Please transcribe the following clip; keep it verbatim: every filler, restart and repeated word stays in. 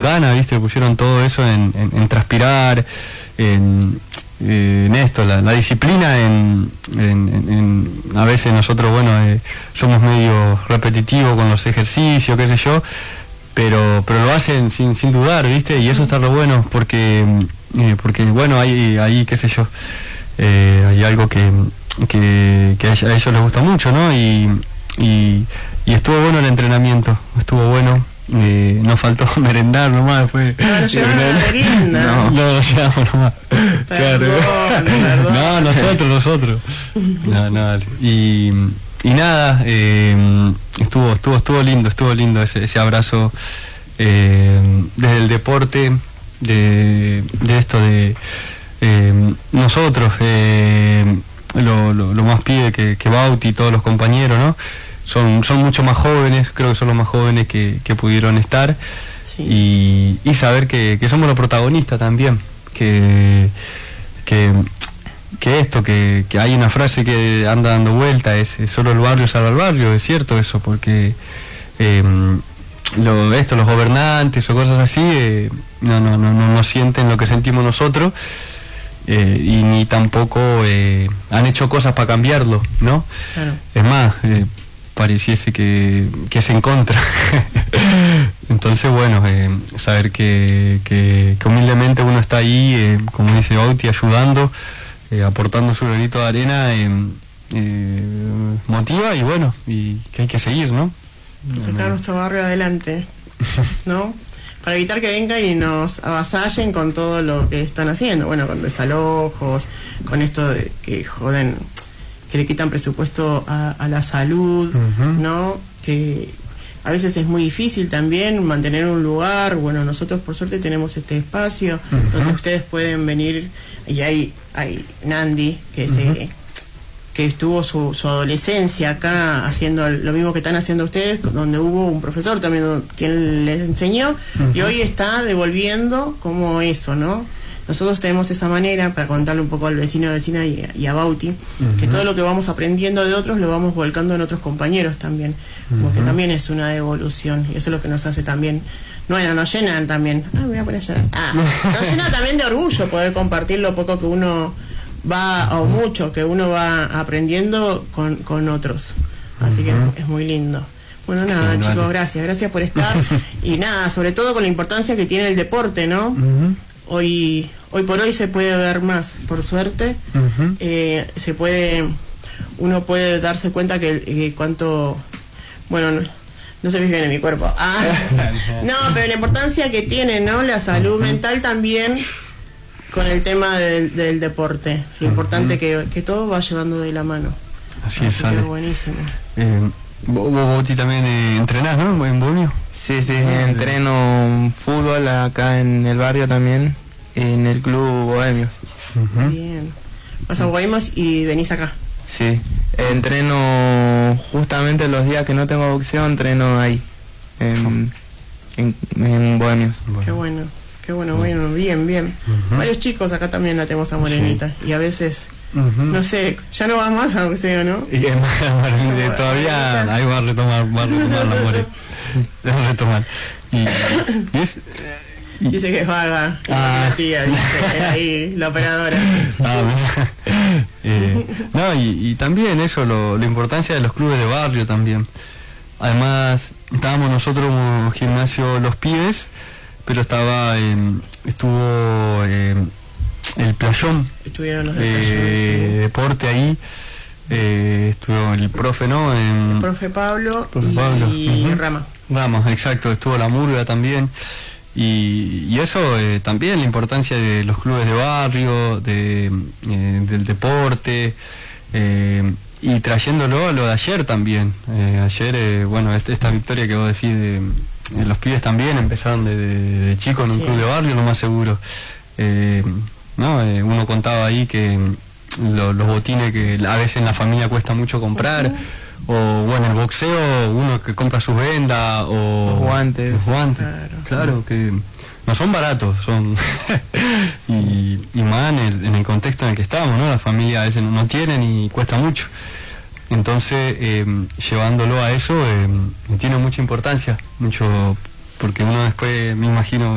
Cana, ¿viste? Pusieron todo eso en, en, en transpirar, en, en esto, la, la disciplina, en, en, en, en a veces nosotros, bueno, eh, somos medio repetitivos con los ejercicios, qué sé yo, pero pero lo hacen sin sin dudar, ¿viste? Y eso está lo bueno, porque eh, porque bueno, hay ahí, qué sé yo, eh, hay algo que, que, que a ellos les gusta mucho, ¿no? Y, y, y estuvo bueno el entrenamiento, estuvo bueno. Eh, nos faltó merendar nomás después. No, no llevamos la merienda. No, no, no llevamos nomás. Perdón, claro. perdón. No, nosotros, nosotros. No, no, y, y nada, eh, estuvo, estuvo, estuvo lindo, estuvo lindo ese, ese abrazo eh, desde el deporte, de, de esto de eh, nosotros, eh, lo, lo, lo más pibe que, que Bauti y todos los compañeros, ¿no? Son, son mucho más jóvenes, creo que son los más jóvenes que, que pudieron estar, sí. y, y saber que, que somos los protagonistas también, que, que, que esto, que, que hay una frase que anda dando vuelta, es, es solo el barrio salva el barrio, es cierto eso, porque eh, lo, esto, los gobernantes o cosas así, eh, no, no, no, no, no sienten lo que sentimos nosotros, eh, y ni tampoco eh, han hecho cosas para cambiarlo, ¿no? Claro. Es más, eh, pareciese que, que es en contra. Entonces, bueno, eh, saber que, que, que humildemente uno está ahí, eh, como dice Bauti, ayudando, eh, aportando su granito de arena, eh, eh, motiva, y bueno, y que hay que seguir, ¿no? Sacar no, nuestro barrio adelante, ¿no? Para evitar que vengan y nos avasallen con todo lo que están haciendo, bueno, con desalojos, con esto de que joden, que le quitan presupuesto a, a la salud, uh-huh. ¿no? Que a veces es muy difícil también mantener un lugar. Bueno, nosotros por suerte tenemos este espacio, uh-huh. donde ustedes pueden venir, y hay, hay Nandi, que, uh-huh. se, que estuvo su, su adolescencia acá haciendo lo mismo que están haciendo ustedes, donde hubo un profesor también quien les enseñó, uh-huh. y hoy está devolviendo como eso, ¿no? Nosotros tenemos esa manera para contarle un poco al vecino, vecina y a, y a Bauti, uh-huh. que todo lo que vamos aprendiendo de otros lo vamos volcando en otros compañeros también, como uh-huh. que también es una evolución, y eso es lo que nos hace también, bueno, nos llenan también, ah, me voy a poner a llorar, ah, nos llena también de orgullo poder compartir lo poco que uno va, o mucho que uno va aprendiendo con, con otros, así uh-huh. que es muy lindo. Bueno, nada, sí, chicos, vale. gracias, gracias por estar, y nada, sobre todo con la importancia que tiene el deporte, ¿no? Uh-huh. Hoy, hoy por hoy se puede ver más, por suerte, uh-huh. eh, se puede, uno puede darse cuenta que, que cuánto, bueno, no, no se me viene en mi cuerpo, ah, no, pero la importancia que tiene, ¿no? La salud uh-huh. mental también con el tema del, del deporte, lo uh-huh. importante que, que todo va llevando de la mano. Así, Así es, Ale. Buenísimo. Eh, vos, vos también eh, entrenás, ¿no? ¿En Bohemio? Sí, sí, entreno fútbol acá en el barrio también, en el club Bohemios. Uh-huh. Bien. Vas a Bohemios y venís acá. Sí, entreno justamente los días que no tengo boxeo, entreno ahí, en, en, en Bohemios. Bueno. Qué bueno, qué bueno, bueno, bien, bien. Uh-huh. Varios chicos acá también la tenemos a Morenita, sí. y a veces... Uh-huh. No sé, ya no va más a boxeo, ¿no? Y es más, todavía ahí va a retomar, va a retomar la More. Va a retomar. Y, y es, y, dice que es vaga, ah, la tía, dice que es ahí la operadora. Ah, eh, no, y, y también eso, lo, la importancia de los clubes de barrio también. Además, estábamos nosotros como gimnasio Los Pibes, pero estaba, eh, estuvo... Eh, el playón, estuvieron los eh, playón, sí. deporte ahí, eh, estuvo el profe, ¿no? En, el profe Pablo, profe y, Pablo. y Uh-huh. Rama. Rama, exacto, estuvo la Murga también, y, y eso eh, también, la importancia de los clubes de barrio, de, eh, del deporte, eh, y trayéndolo a lo de ayer también. Eh, ayer, eh, bueno, esta, esta victoria que vos decís, de, de los pibes también empezaron de, de, de chicos en un sí. club de barrio, lo más seguro. Eh, ¿no? Eh, uno contaba ahí que lo, los botines que a veces en la familia cuesta mucho comprar, uh-huh. o bueno, el boxeo, uno que compra sus vendas, o los guantes, los guantes. Claro, claro que no son baratos, son y, y más en el, en el contexto en el que estamos, ¿no? La familia a veces no, no tienen y cuesta mucho. Entonces, eh, llevándolo a eso, eh, tiene mucha importancia, mucho, porque uno después, me imagino,